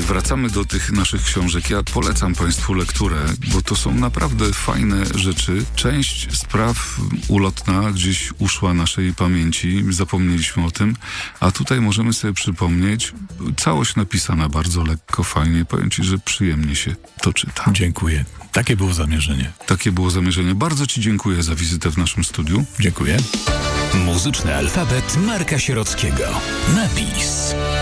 wracamy do tych naszych książek. Ja polecam Państwu lekturę, bo to są naprawdę fajne rzeczy. Część spraw ulotna gdzieś uszła naszej pamięci, zapomnieliśmy o tym, a tutaj możemy sobie przypomnieć. Całość napisana bardzo lekko, fajnie. Powiem Ci, że przyjemnie się to czyta. Dziękuję. Takie było zamierzenie. Takie było zamierzenie. Bardzo Ci dziękuję za wizytę w naszym studiu. Dziękuję. Muzyczny alfabet Marka Sierockiego. Napis.